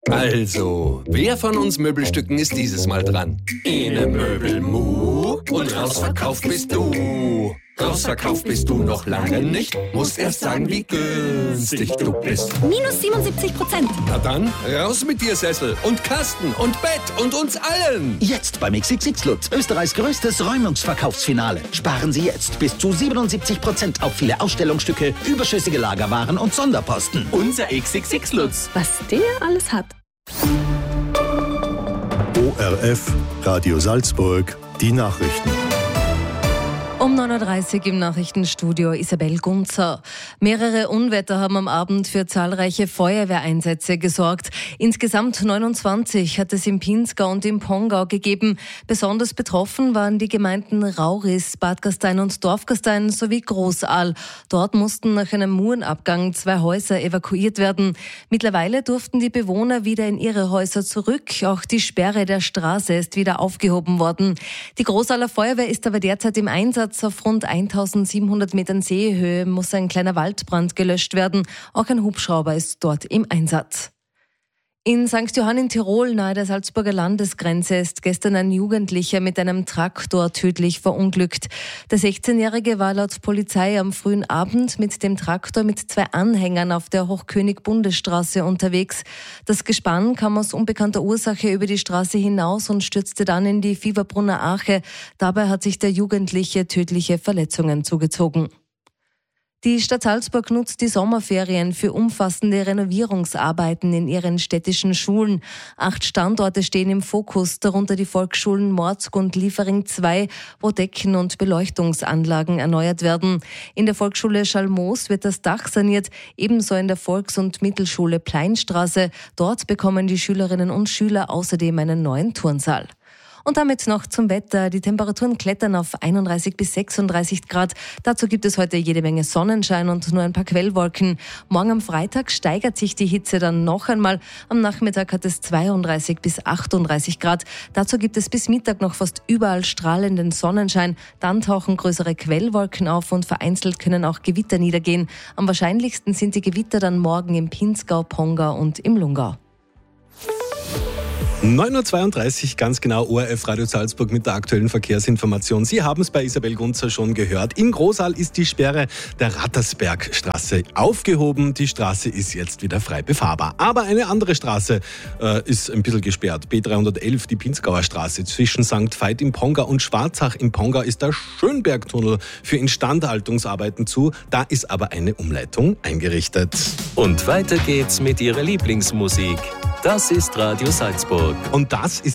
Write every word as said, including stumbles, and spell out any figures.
Also, wer von uns Möbelstücken ist dieses Mal dran? Ene Möbelmu und rausverkauft bist du. Rausverkauft bist du noch lange nicht. Musst erst sagen, wie günstig du bist. Minus siebenundsiebzig Prozent. Na dann, raus mit dir, Sessel und Kasten und Bett und uns allen. Jetzt beim X X X Lutz, Österreichs größtes Räumungsverkaufsfinale. Sparen Sie jetzt bis zu siebenundsiebzig Prozent auf viele Ausstellungsstücke, überschüssige Lagerwaren und Sonderposten. Unser X X X Lutz. Was der alles hat. O R F, Radio Salzburg, die Nachrichten. Um neun Uhr dreißig im Nachrichtenstudio Isabel Gunzer. Mehrere Unwetter haben am Abend für zahlreiche Feuerwehreinsätze gesorgt. Insgesamt neunundzwanzig hat es im Pinzgau und im Pongau gegeben. Besonders betroffen waren die Gemeinden Rauris, Bad Gastein und Dorfgastein sowie Großaal. Dort mussten nach einem Murenabgang zwei Häuser evakuiert werden. Mittlerweile durften die Bewohner wieder in ihre Häuser zurück. Auch die Sperre der Straße ist wieder aufgehoben worden. Die Großaaler Feuerwehr ist aber derzeit im Einsatz. Auf rund eintausendsiebenhundert Metern Seehöhe muss ein kleiner Waldbrand gelöscht werden. Auch ein Hubschrauber ist dort im Einsatz. In Sankt Johann in Tirol, nahe der Salzburger Landesgrenze, ist gestern ein Jugendlicher mit einem Traktor tödlich verunglückt. Der sechzehnjährige war laut Polizei am frühen Abend mit dem Traktor mit zwei Anhängern auf der Hochkönig-Bundesstraße unterwegs. Das Gespann kam aus unbekannter Ursache über die Straße hinaus und stürzte dann in die Fieberbrunner Ache. Dabei hat sich der Jugendliche tödliche Verletzungen zugezogen. Die Stadt Salzburg nutzt die Sommerferien für umfassende Renovierungsarbeiten in ihren städtischen Schulen. Acht Standorte stehen im Fokus, darunter die Volksschulen Morzg und Liefering zwei, wo Decken- und Beleuchtungsanlagen erneuert werden. In der Volksschule Schalmoos wird das Dach saniert, ebenso in der Volks- und Mittelschule Pleinstraße. Dort bekommen die Schülerinnen und Schüler außerdem einen neuen Turnsaal. Und damit noch zum Wetter. Die Temperaturen klettern auf einunddreißig bis sechsunddreißig Grad. Dazu gibt es heute jede Menge Sonnenschein und nur ein paar Quellwolken. Morgen am Freitag steigert sich die Hitze dann noch einmal. Am Nachmittag hat es zweiunddreißig bis achtunddreißig Grad. Dazu gibt es bis Mittag noch fast überall strahlenden Sonnenschein. Dann tauchen größere Quellwolken auf und vereinzelt können auch Gewitter niedergehen. Am wahrscheinlichsten sind die Gewitter dann morgen im Pinzgau, Pongau und im Lungau. neun Uhr zweiunddreißig, ganz genau, O R F Radio Salzburg mit der aktuellen Verkehrsinformation. Sie haben es bei Isabel Gunzer schon gehört. In Großaal ist die Sperre der Rattersbergstraße aufgehoben. Die Straße ist jetzt wieder frei befahrbar. Aber eine andere Straße äh, ist ein bisschen gesperrt. B dreihundertelf, die Pinzgauer Straße zwischen Sankt Veit im Pongau und Schwarzach im Pongau ist der Schönbergtunnel für Instandhaltungsarbeiten zu. Da ist aber eine Umleitung eingerichtet. Und weiter geht's mit Ihrer Lieblingsmusik. Das ist Radio Salzburg. Und das ist